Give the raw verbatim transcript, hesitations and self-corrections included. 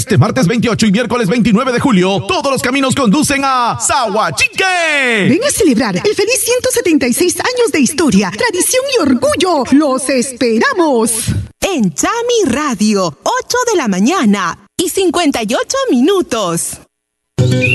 Este martes veintiocho y miércoles veintinueve de julio, todos los caminos conducen a Sahuachique. Ven a celebrar el feliz ciento setenta y seis años de historia, tradición y orgullo. ¡Los esperamos! En Chami Radio, ocho de la mañana y cincuenta y ocho minutos.